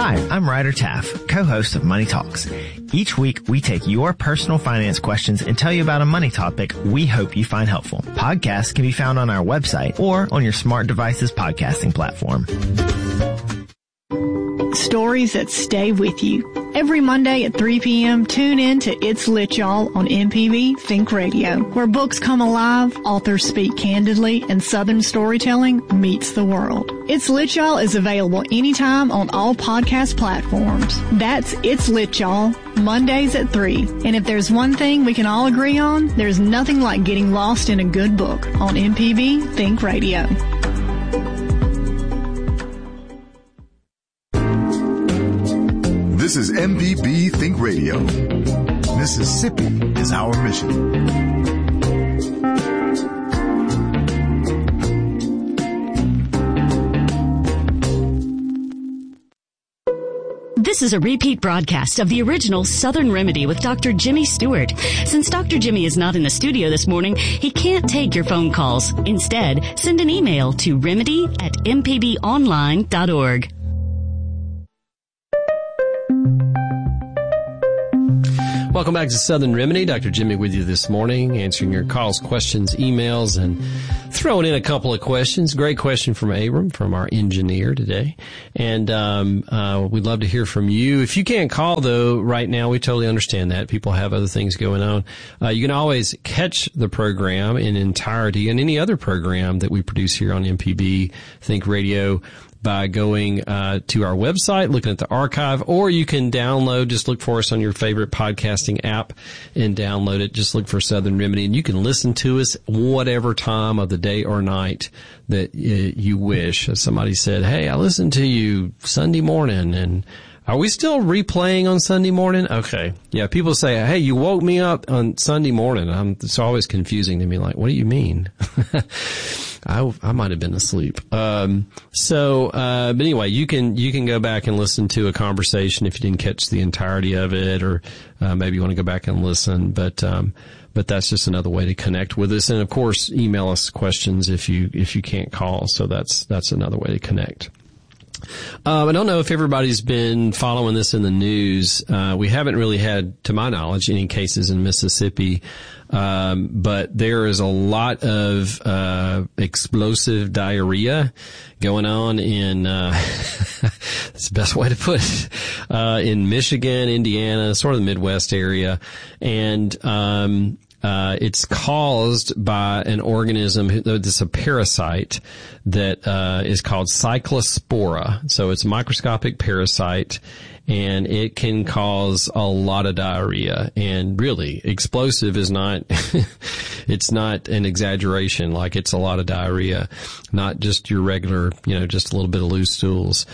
Hi, I'm Ryder Taff, co-host of Money Talks. Each week, we take your personal finance questions and tell you about a money topic we hope you find helpful. Podcasts can be found on our website or on your smart device's podcasting platform. Stories that stay with you. Every Monday at 3 p.m., tune in to It's Lit Y'all on MPB Think Radio, where books come alive, authors speak candidly, and Southern storytelling meets the world. It's Lit Y'all is available anytime on all podcast platforms. That's It's Lit Y'all, Mondays at 3. And if there's one thing we can all agree on, there's nothing like getting lost in a good book on MPB Think Radio. This is MPB Think Radio. Mississippi is our mission. This is a repeat broadcast of the original Southern Remedy with Dr. Jimmy Stewart. Since Dr. Jimmy is not in the studio this morning, he can't take your phone calls. Instead, send an email to remedy@mpbonline.org. Welcome back to Southern Remedy. Dr. Jimmy with you this morning, answering your calls, questions, emails, and throwing in a couple of questions. Great question from Abram, from our engineer today. And we'd love to hear from you. If you can't call, though, right now, we totally understand that. People have other things going on. You can always catch the program in entirety and any other program that we produce here on MPB Think Radio by going to our website, looking at the archive, or you can download, just look for us on your favorite podcasting app and download it. Just look for Southern Remedy, and you can listen to us whatever time of the day or night that you wish. As somebody said, hey, I listened to you Sunday morning, and are we still replaying on Sunday morning? Okay. Yeah, people say, hey, you woke me up on Sunday morning. It's always confusing to me, like, what do you mean? I might have been asleep. But anyway, you can go back and listen to a conversation if you didn't catch the entirety of it, or maybe you want to go back and listen. But that's just another way to connect with us. And of course, email us questions if you can't call. So that's another way to connect. I don't know if everybody's been following this in the news. We haven't really had, to my knowledge, any cases in Mississippi. But there is a lot of explosive diarrhea going on in that's the best way to put it, in Michigan, Indiana, sort of the Midwest area. And it's caused by an organism that's a parasite that is called Cyclospora. So it's a microscopic parasite, and it can cause a lot of diarrhea. And really, explosive is not, it's not an exaggeration. Like, it's a lot of diarrhea, not just your regular, just a little bit of loose stools.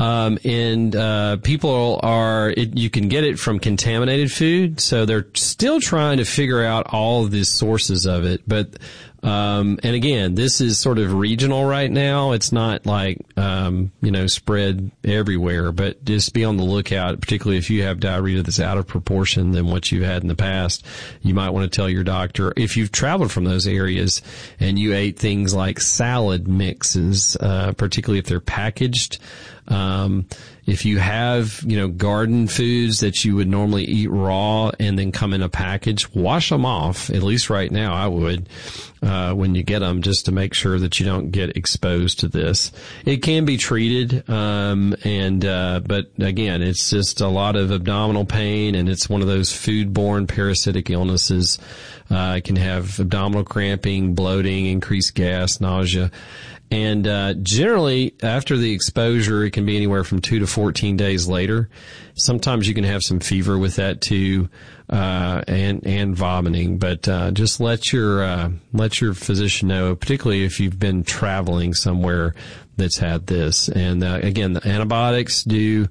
People you can get it from contaminated food. So they're still trying to figure out all of the sources of it. But, and again, this is sort of regional right now. It's not like, spread everywhere, but just be on the lookout, particularly if you have diarrhea that's out of proportion than what you had in the past. You might want to tell your doctor. If you've traveled from those areas and you ate things like salad mixes, particularly if they're packaged, if you have, garden foods that you would normally eat raw and then come in a package, wash them off. At least right now, I would, when you get them, just to make sure that you don't get exposed to this. It can be treated, but again, it's just a lot of abdominal pain, and it's one of those foodborne parasitic illnesses. It can have abdominal cramping, bloating, increased gas, nausea. And generally, after the exposure, it can be anywhere from 2 to 14 days later. Sometimes you can have some fever with that too, and vomiting. But just let your physician know, particularly if you've been traveling somewhere that's had this. And again, the antibiotics do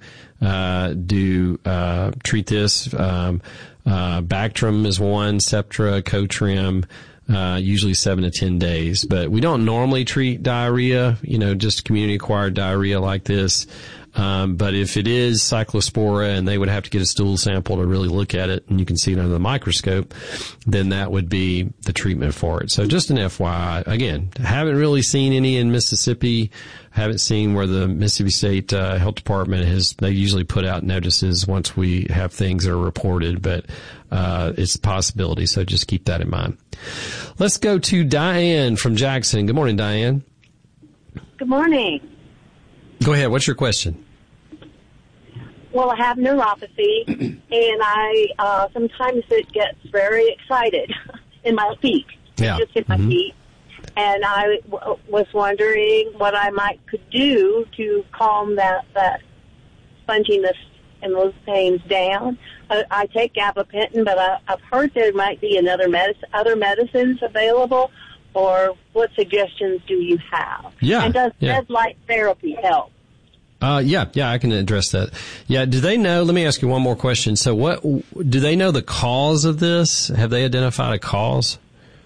treat this. Bactrim is one, Septra, Cotrim. usually 7 to 10 days. But we don't normally treat diarrhea, just community-acquired diarrhea like this. But if it is cyclospora and they would have to get a stool sample to really look at it, and you can see it under the microscope, then that would be the treatment for it. So just an FYI. Again, haven't really seen any in Mississippi. Haven't seen where the Mississippi State Health Department they usually put out notices once we have things that are reported, but it's a possibility. So just keep that in mind. Let's go to Diane from Jackson. Good morning, Diane. Good morning. Go ahead. What's your question? Well, I have neuropathy, and I sometimes it gets very excited in my feet, just in my feet. And I was wondering what I could do to calm that sponginess and those pains down. I take gabapentin, but I've heard there might be other medicines available. Or what suggestions do you have? Yeah. And does red light therapy help? Yeah, I can address that. Yeah, do they know, let me ask you one more question. So do they know the cause of this? Have they identified a cause?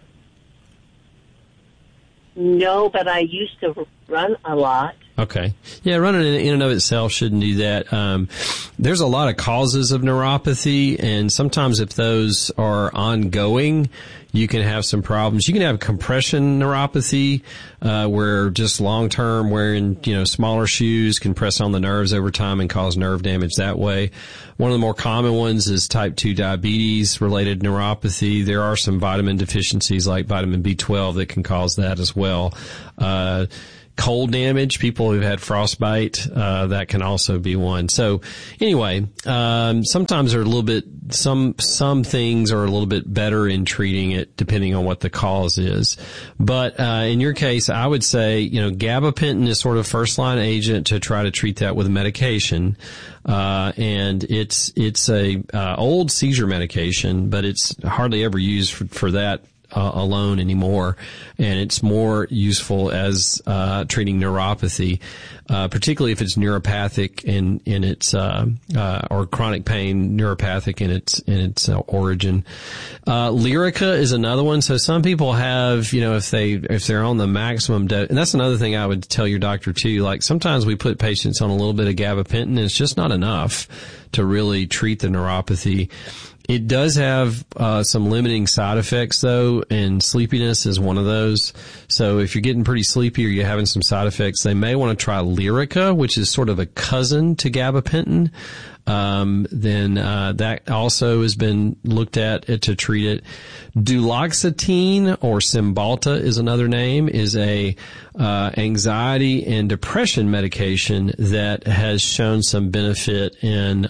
No, but I used to run a lot. Okay. Yeah, running in and of itself shouldn't do that. There's a lot of causes of neuropathy, and sometimes if those are ongoing, you can have some problems. You can have compression neuropathy, where just long-term wearing, smaller shoes can press on the nerves over time and cause nerve damage that way. One of the more common ones is type 2 diabetes-related neuropathy. There are some vitamin deficiencies like vitamin B12 that can cause that as well. Cold damage, people who've had frostbite, that can also be one. So anyway, sometimes they're a little bit, some things are a little bit better in treating it depending on what the cause is. But, in your case, I would say, gabapentin is sort of first line agent to try to treat that with medication. And it's a, old seizure medication, but it's hardly ever used for that alone anymore, and it's more useful as treating neuropathy, particularly if it's neuropathic in its or chronic pain, neuropathic in its origin. Lyrica is another one. So some people have, if they're on the maximum dose, and that's another thing I would tell your doctor too. Like sometimes we put patients on a little bit of gabapentin, and it's just not enough to really treat the neuropathy. It does have some limiting side effects, though, and sleepiness is one of those. So if you're getting pretty sleepy or you're having some side effects, they may want to try Lyrica, which is sort of a cousin to gabapentin. Then that also has been looked at to treat it. Duloxetine, or Cymbalta is another name, is a anxiety and depression medication that has shown some benefit in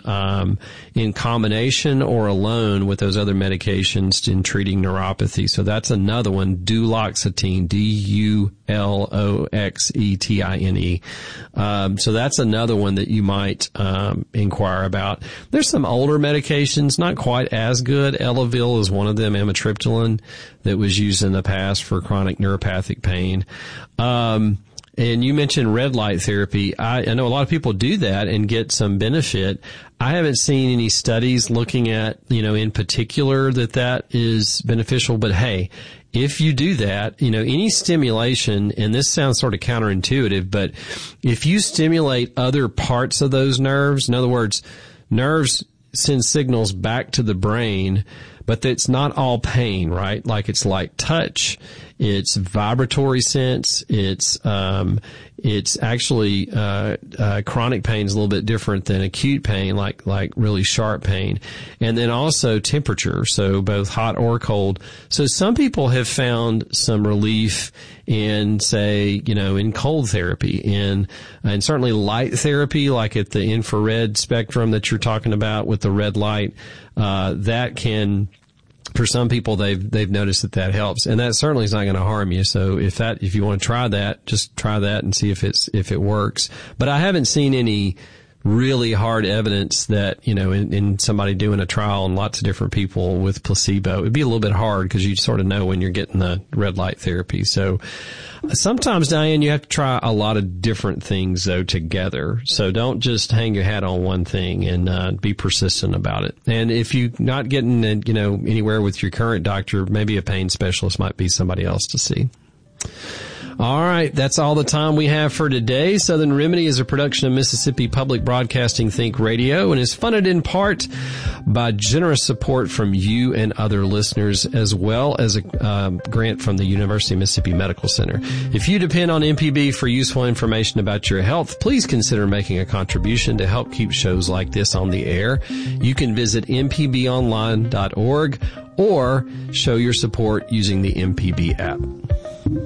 combination or alone with those other medications in treating neuropathy. So that's another one, duloxetine, Duloxetine. So that's another one that you might inquire about. There's some older medications, not quite as good. Elavil is one of them, amitriptyline, that was used in the past for chronic neuropathic pain. And you mentioned red light therapy. I know a lot of people do that and get some benefit. I haven't seen any studies looking at, in particular that is beneficial, but hey, if you do that, any stimulation, and this sounds sort of counterintuitive, but if you stimulate other parts of those nerves, in other words, nerves send signals back to the brain, but it's not all pain, right? Like it's light touch, it's vibratory sense, it's actually, chronic pain is a little bit different than acute pain, like really sharp pain. And then also temperature, so both hot or cold. So some people have found some relief in, say, in cold therapy, and certainly light therapy, like at the infrared spectrum that you're talking about with the red light, that can, for some people, they've noticed that helps, and that certainly is not going to harm you. So if you want to try that, just try that and see if it works. But I haven't seen any really hard evidence that, in somebody doing a trial on lots of different people with placebo, it'd be a little bit hard because you sort of know when you're getting the red light therapy. So sometimes, Diane, you have to try a lot of different things, though, together. So don't just hang your hat on one thing and be persistent about it. And if you're not getting, anywhere with your current doctor, maybe a pain specialist might be somebody else to see. All right, that's all the time we have for today. Southern Remedy is a production of Mississippi Public Broadcasting Think Radio and is funded in part by generous support from you and other listeners, as well as a grant from the University of Mississippi Medical Center. If you depend on MPB for useful information about your health, please consider making a contribution to help keep shows like this on the air. You can visit mpbonline.org or show your support using the MPB app.